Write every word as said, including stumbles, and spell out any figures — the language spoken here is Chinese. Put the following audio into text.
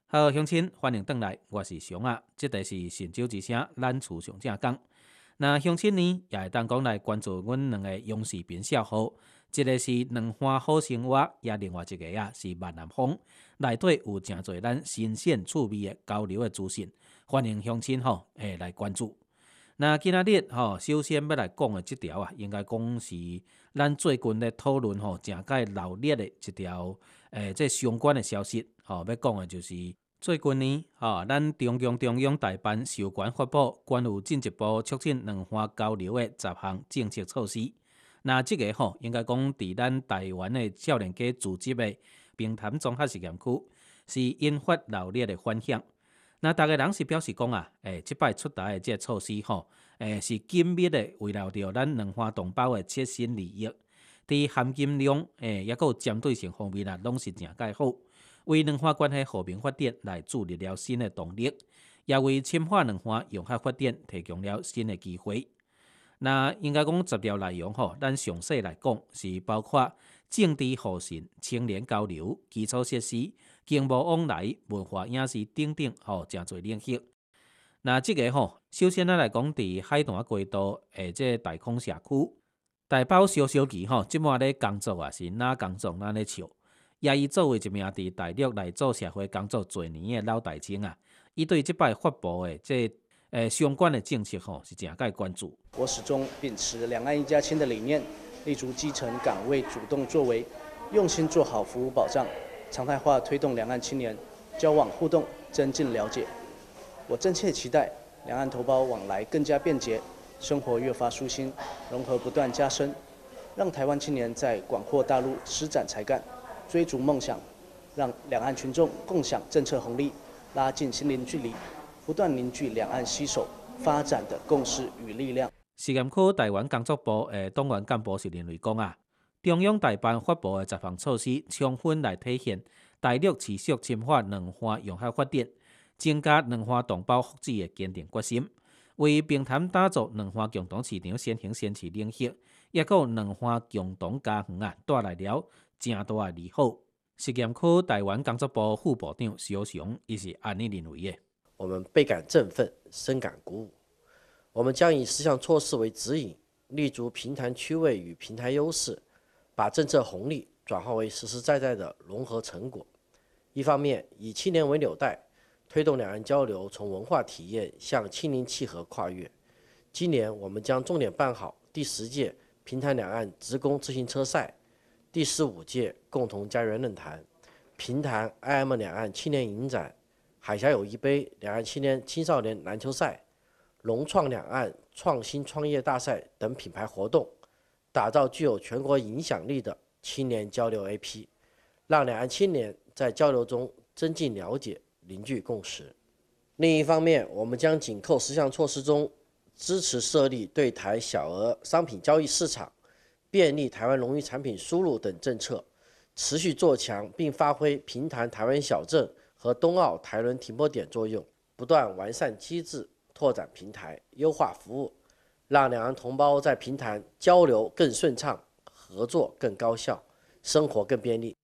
好，乡亲，欢迎回来，我是熊啊。这个是神州之声，咱厝上正讲。那乡亲呢，也会当讲来关注阮两个央视频小号，一个是两花好生活，也另外一个啊是万南风，内底有诚侪咱新鲜趣味的交流的资讯，欢迎乡亲吼诶来关注。那今仔日吼，首先要来讲的即条啊，应该讲是咱最近咧讨论吼，诚介热烈的一条诶，即相关的消息吼，要讲的就是最近呢，吼，咱中共中央台办授权发布关于进一步促进两岸交流的十项政策措施。那即个吼，应该讲伫咱台湾的少年家组织的平潭综合实验区，是引发热烈的反响。那大家人是表示讲啊，诶，即摆出台的即个措施吼，诶，是紧密的围绕着咱两岸同胞的切身利益，伫含金量诶，也有针对性方面啊，拢是诚介好，为两岸关系和平发展来注入了新的动力，也为深化两岸融合发展提供了新的机会。那应该讲十条内容吼，咱详细来讲是包括政治互信、青年交流、基础设施、经贸往来、文化影视等等吼，诚侪领域。那即个吼，首先咱来讲伫海滩轨道诶，即大空社区，大包小小旗吼，即满咧工作啊是哪工作哪咧笑。也伊作为一名伫大陆来做社会工作侪年的老大青啊，伊对即摆发布的即诶相关的政策吼是诚介关注。 我始终秉持两岸一家亲的理念，立足基层岗位，主动作为，用心做好服务保障，常态化推动两岸青年交往互动，增进了解。我真切期待两岸同胞往来更加便捷，生活越发舒心，融合不断加深，让台湾青年在广阔大陆施展才干，追逐梦想，让两岸群众共享政策红利，拉近心灵距离，不断凝聚两岸携手发展的共识与力量。 实验区台湾工作部诶党员干部是认为讲啊，中央台办发布的十项措施，充分来体现大陆持续深化两岸融合发展，增加两岸同胞福祉的坚定决心，为平潭打造两岸共同市场先行先试领域，也有两岸共同家园啊，带来了正大的利好。实验区台湾工作部副部长肖雄，伊是安尼认为的。 我们倍感振奋，深感鼓舞。我们将以十项措施为指引，立足平潭区位与平台优势，把政策红利转化为实实在在的融合成果。一方面，以青年为纽带，推动两岸交流从文化体验向亲邻契合跨越。今年我们将重点办好第十届平潭两岸职工自行车赛、第十五届共同家园论坛、平潭 I M 两岸青年影展、海峡友谊杯两岸青年青少年篮球赛、融创两岸创新创业大赛等品牌活动，打造具有全国影响力的青年交流 A P， 让两岸青年在交流中增进了解、凝聚共识。另一方面，我们将紧扣十项措施中支持设立对台小额商品交易市场、便利台湾农渔产品输入等政策，持续做强并发挥平潭台湾小镇和东澳台轮停泊点作用，不断完善机制，拓展平台，优化服务，让两岸同胞在平潭交流更顺畅，合作更高效，生活更便利。